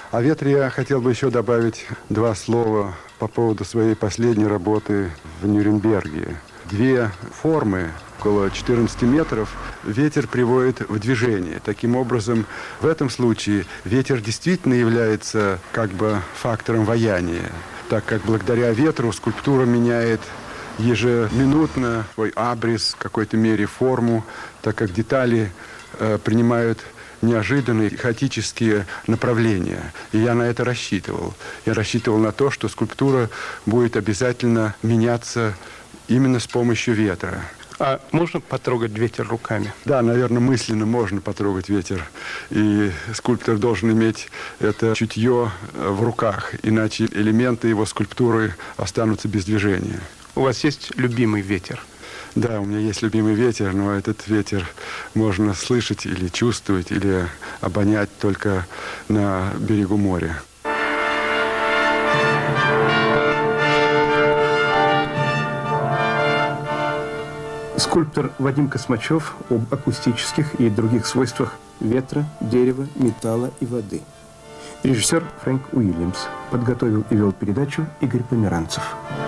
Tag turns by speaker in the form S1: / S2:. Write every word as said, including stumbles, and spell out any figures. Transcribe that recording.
S1: О ветре я хотел бы еще добавить два слова по поводу своей последней работы в Нюрнберге. Две формы, около четырнадцати метров, ветер приводит в движение. Таким образом, в этом случае ветер действительно является как бы фактором ваяния, так как благодаря ветру скульптура меняет ежеминутно свой абрис, в какой-то мере форму, так как детали э, принимают неожиданные хаотические направления. И я на это рассчитывал. Я рассчитывал на то, что скульптура будет обязательно меняться именно с помощью ветра.
S2: А можно потрогать ветер руками?
S1: Да, наверное, мысленно можно потрогать ветер. И скульптор должен иметь это чутье в руках, иначе элементы его скульптуры останутся без движения.
S2: У вас есть любимый ветер?
S1: Да, у меня есть любимый ветер, но этот ветер можно слышать или чувствовать, или обонять только на берегу моря.
S2: Скульптор Вадим Космачев об акустических и других свойствах ветра, дерева, металла и воды. Режиссер Фрэнк Уильямс. Подготовил и вел передачу Игорь Померанцев.